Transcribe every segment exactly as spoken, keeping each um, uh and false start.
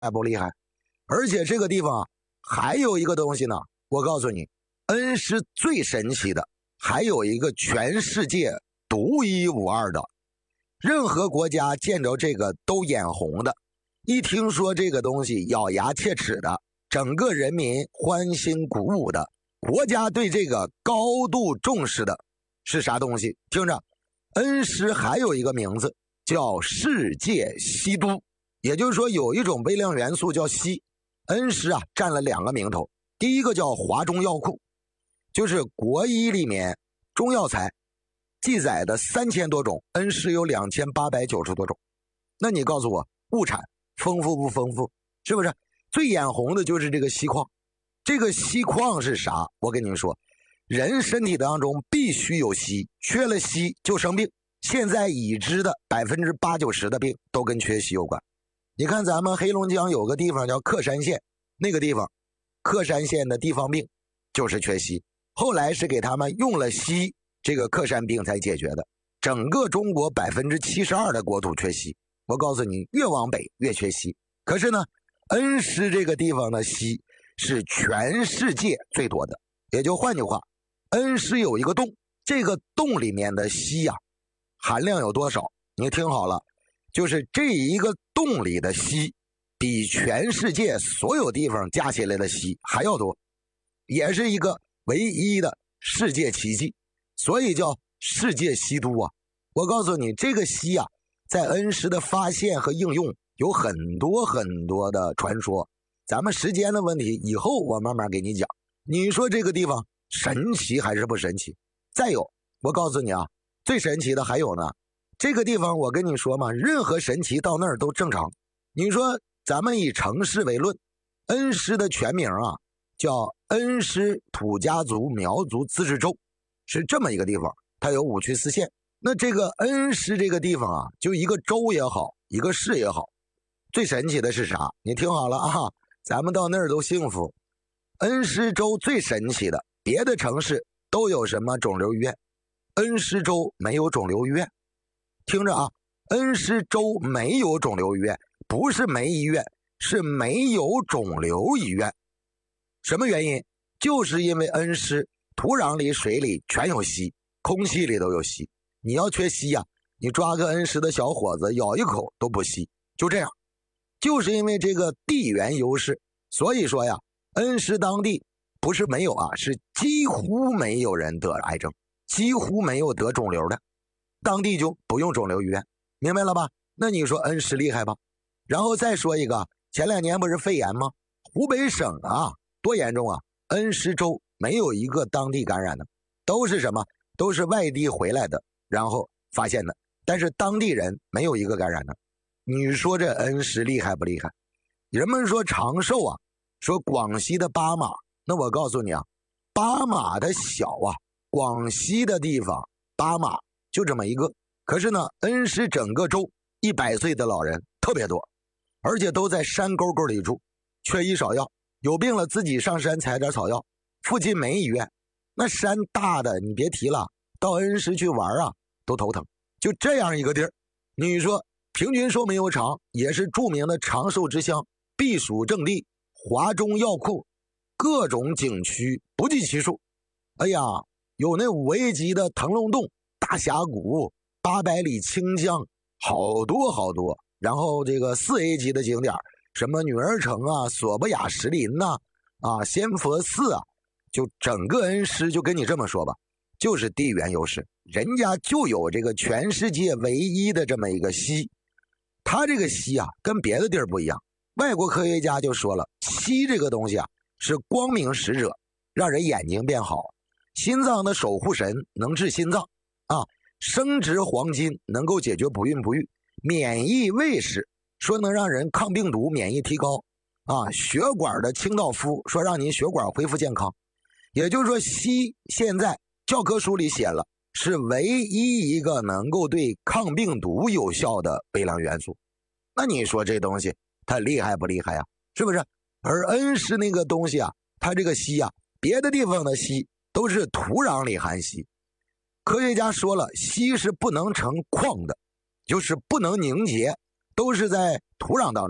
不厉害？而且这个地方啊，还有一个东西呢，我告诉你，恩施最神奇的，还有一个全世界独一无二的，任何国家见着这个都眼红的，一听说这个东西咬牙切齿的，整个人民欢欣鼓舞的，国家对这个高度重视的是啥东西？听着，恩施还有一个名字叫世界硒都，也就是说有一种微量元素叫硒，恩施啊占了两个名头，第一个叫华中药库，就是国医里面中药材记载的三千多种，恩施有两千八百九十多种。那你告诉我，物产丰富不丰富？是不是？最眼红的就是这个硒矿。这个硒矿是啥？我跟你们说，人身体当中必须有硒，缺了硒就生病。现在已知的百分之八九十的病都跟缺硒有关。你看咱们黑龙江有个地方叫克山县，那个地方克山县的地方病就是缺硒，后来是给他们用了硒，这个克山病才解决的。整个中国百分之七十二的国土缺硒，我告诉你，越往北越缺硒。可是呢，恩施这个地方的硒是全世界最多的，也就换句话，恩施有一个洞，这个洞里面的硒呀、啊，含量有多少？你听好了，就是这一个洞里的硒比全世界所有地方加起来的硒还要多，也是一个唯一的世界奇迹，所以叫世界硒都啊。我告诉你，这个硒啊，在恩施的发现和应用有很多很多的传说，咱们时间的问题，以后我慢慢给你讲。你说这个地方神奇还是不神奇？再有，我告诉你啊，最神奇的还有呢，这个地方我跟你说嘛，任何神奇到那儿都正常。你说咱们以城市为论，恩施的全名啊叫恩施土家族苗族自治州，是这么一个地方，它有五区四县。那这个恩施这个地方啊，就一个州也好，一个市也好，最神奇的是啥？你听好了啊，咱们到那儿都幸福。恩施州最神奇的，别的城市都有什么肿瘤医院，恩施州没有肿瘤医院。听着啊，恩施州没有肿瘤医院，不是没医院，是没有肿瘤医院。什么原因？就是因为恩施土壤里水里全有硒，空气里都有硒。你要缺硒呀、啊，你抓个恩施的小伙子咬一口都不吸，就这样。就是因为这个地缘优势，所以说呀，恩施当地不是没有啊，是几乎没有人得癌症，几乎没有得肿瘤的，当地就不用肿瘤医院，明白了吧？那你说恩施厉害吧？然后再说一个，前两年不是肺炎吗？湖北省啊，多严重啊！恩施州没有一个当地感染的，都是什么？都是外地回来的，然后发现的，但是当地人没有一个感染的。你说这恩施厉害不厉害？人们说长寿啊，说广西的巴马，那我告诉你啊，巴马的小啊，广西的地方巴马就这么一个，可是呢，恩施整个州一百岁的老人特别多，而且都在山沟沟里住，缺医少药，有病了自己上山采点草药，附近没医院，那山大的你别提了，到恩施去玩啊都头疼。就这样一个地儿，你说平均寿命又长，也是著名的长寿之乡，避暑胜地，华中药库，各种景区不计其数。哎呀，有那五 A 级的腾龙洞、大峡谷、八百里清江，好多好多。然后这个四 A 级的景点，什么女儿城啊、索博亚石林呐、啊、啊仙佛寺啊，就整个恩施就跟你这么说吧，就是地缘优势，人家就有这个全世界唯一的这么一个硒。它这个硒啊，跟别的地儿不一样。外国科学家就说了，硒这个东西啊，是光明使者，让人眼睛变好；心脏的守护神，能治心脏啊；生殖黄金，能够解决不孕不育；免疫卫士，说能让人抗病毒，免疫提高啊；血管的清道夫，说让你血管恢复健康。也就是说，硒现在教科书里写了，是唯一一个能够对抗病毒有效的微量元素。那你说这东西它厉害不厉害呀？是不是？而恩施那个东西啊，它这个硒啊，别的地方的硒都是土壤里含硒。科学家说了，硒是不能成矿的，就是不能凝结，都是在土壤当中。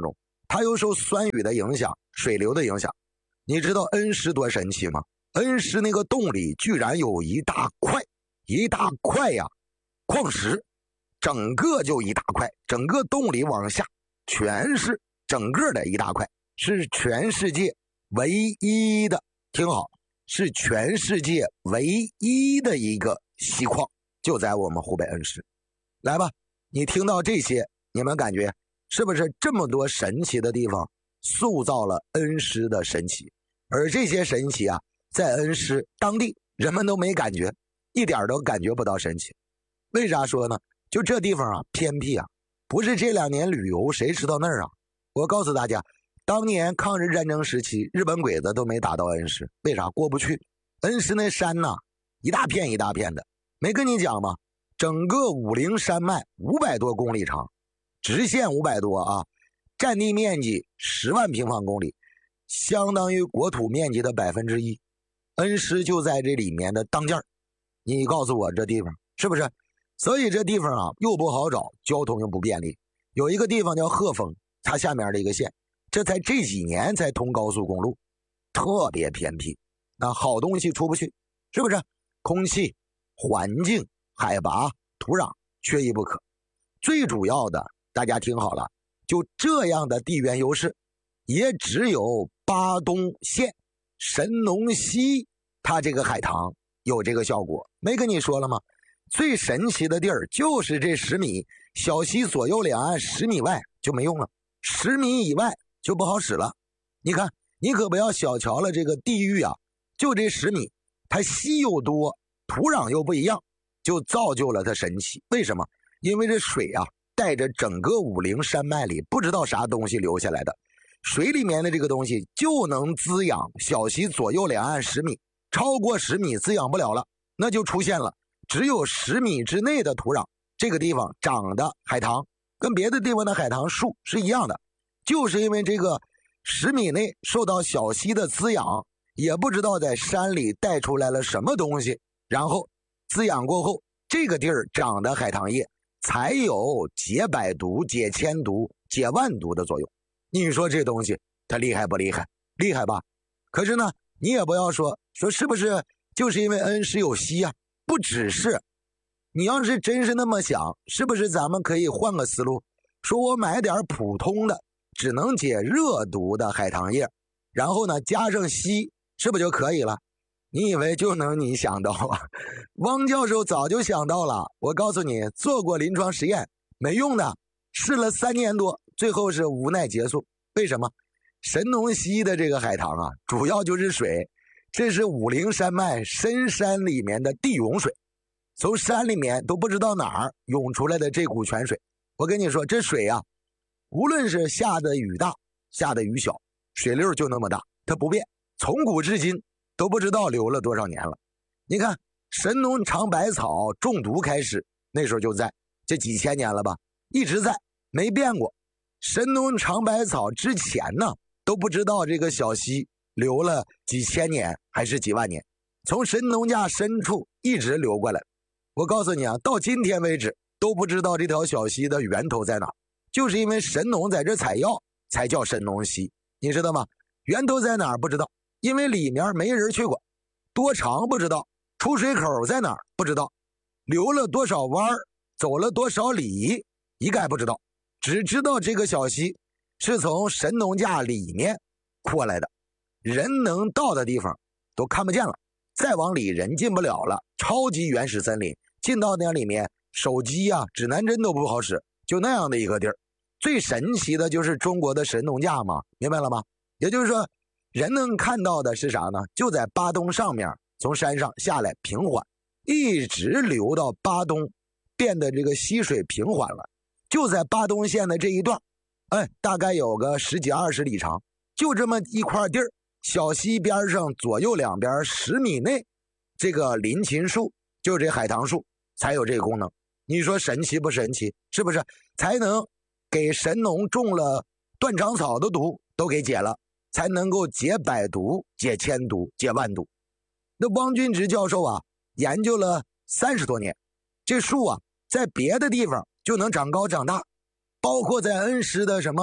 它又受酸雨的影响，水流的影响。你知道恩施多神奇吗？恩施那个洞里居然有一大块一大块呀矿石，整个就一大块，整个洞里往下全是整个的一大块，是全世界唯一的，听好，是全世界唯一的一个锡矿，就在我们湖北恩施。来吧，你听到这些，你们感觉是不是这么多神奇的地方塑造了恩施的神奇？而这些神奇啊，在恩施当地人们都没感觉，一点都感觉不到神奇。为啥说呢？就这地方啊，偏僻啊，不是这两年旅游谁知道那儿啊？我告诉大家，当年抗日战争时期，日本鬼子都没打到恩施，为啥？过不去。恩施那山呐、啊，一大片一大片的，没跟你讲吗？整个武陵山脉五百多公里长，直线五百多啊，占地面积十万平方公里，相当于国土面积的百分之一。恩施就在这里面的当间儿，你告诉我这地方是不是？所以这地方啊又不好找，交通又不便利。有一个地方叫鹤峰，它下面的一个县，这才这几年才通高速公路，特别偏僻，那好东西出不去，是不是？空气、环境、海拔、土壤缺一不可。最主要的，大家听好了，就这样的地缘优势，也只有巴东县神农溪它这个海棠有这个效果。没跟你说了吗？最神奇的地儿就是这十米，小溪左右两岸十米外就没用了，十米以外就不好使了。你看，你可不要小瞧了这个地域啊，就这十米，它溪又多，土壤又不一样，就造就了它神奇。为什么？因为这水啊，带着整个武陵山脉里不知道啥东西流下来的，水里面的这个东西就能滋养小溪左右两岸十米，超过十米滋养不了了，那就出现了只有十米之内的土壤，这个地方长的海棠跟别的地方的海棠树是一样的，就是因为这个十米内受到小溪的滋养，也不知道在山里带出来了什么东西，然后滋养过后，这个地儿长的海棠叶才有解百毒、解千毒、解万毒的作用。你说这东西它厉害不厉害？厉害吧？可是呢，你也不要说说是不是就是因为恩施有溪啊？不只是，你要是真是那么想，是不是咱们可以换个思路，说我买点普通的只能解热毒的海棠叶，然后呢加上硒，是不是就可以了？你以为就能你想到啊？汪教授早就想到了，我告诉你，做过临床实验，没用的，试了三年多，最后是无奈结束。为什么？神农溪的这个海棠啊，主要就是水，这是武陵山脉深山里面的地涌水，从山里面都不知道哪儿涌出来的这股泉水。我跟你说，这水啊，无论是下的雨大下的雨小，水流就那么大，它不变，从古至今都不知道流了多少年了。你看神农尝百草中毒开始，那时候就在，这几千年了吧，一直在，没变过。神农尝百草之前呢，都不知道这个小溪流了几千年还是几万年，从神农架深处一直流过来。我告诉你啊，到今天为止都不知道这条小溪的源头在哪，就是因为神农在这采药才叫神农溪，你知道吗？源头在哪儿不知道，因为里面没人去过，多长不知道，出水口在哪儿不知道，流了多少弯，走了多少里一概不知道，只知道这个小溪是从神农架里面扩来的，人能到的地方都看不见了，再往里人进不了了，超级原始森林，进到那里面手机啊指南针都不好使，就那样的一个地儿。最神奇的就是中国的神农架嘛，明白了吗？也就是说人能看到的是啥呢？就在巴东上面，从山上下来平缓，一直流到巴东，变得这个溪水平缓了，就在巴东县的这一段，哎，大概有个十几二十里长，就这么一块地儿，小溪边上左右两边十米内，这个林芹树，就这海棠树才有这个功能。你说神奇不神奇？是不是？才能给神农种了断肠草的毒都给解了，才能够解百毒、解千毒、解万毒。那汪君直教授啊，研究了三十多年，这树啊，在别的地方就能长高长大，包括在恩施的什么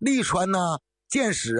利川呢，建始